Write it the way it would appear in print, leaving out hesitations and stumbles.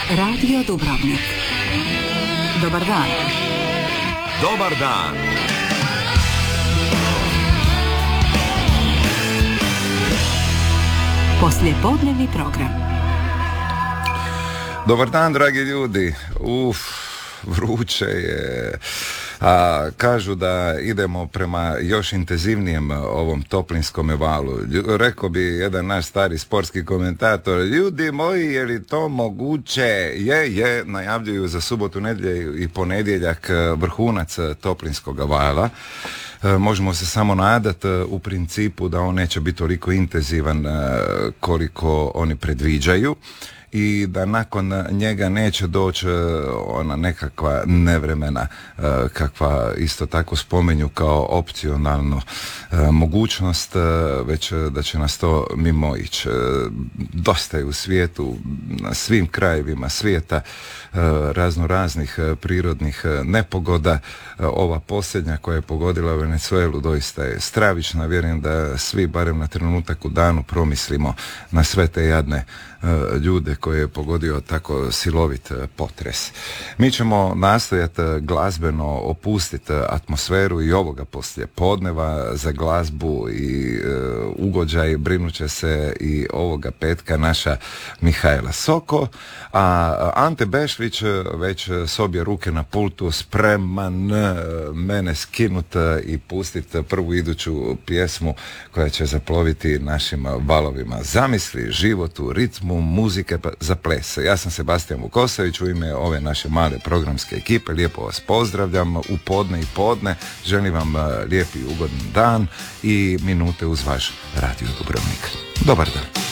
Radio Dubrovnik. Dobar dan. Dobar dan. Poslijepodnevni program. Dobar dan, dragi ljudi. Vruće je. A kažu da idemo prema još intenzivnijem ovom toplinskom valu. Rekao bi jedan naš stari sportski komentator, ljudi moji, je li to moguće? Je, najavljuju za subotu, nedjelju i ponedjeljak vrhunac toplinskog vala. Možemo se samo nadati u principu da on neće biti toliko intenzivan koliko oni predviđaju i da nakon njega neće doći ona nekakva nevremena kakva isto tako spomenju kao opcionalnu mogućnost, već da će nas to mimo ići. Dosta je u svijetu, na svim krajevima svijeta razno raznih prirodnih nepogoda. Ova posljednja koja je pogodila Venezuelu doista je stravična. Vjerujem da svi barem na trenutak u danu promislimo na sve te jadne ljude koje je pogodio tako silovit potres. Mi ćemo nastojati glazbeno opustiti atmosferu i ovoga poslijepodneva. Za glazbu i ugođaj brinuće se i ovoga petka naša Mihajla Soko, a Ante Bešlić već s obje ruke na pultu spreman mene skinuti i pustiti prvu iduću pjesmu koja će zaploviti našim valovima zamisli, život u ritmu muzike za ples. Ja sam Sebastijan Vukosavić, u ime ove naše male programske ekipe lijepo vas pozdravljam u podne i podne. Želim vam lijep i ugodan dan i minute uz vaš Radio Dubrovnik. Dobar dan.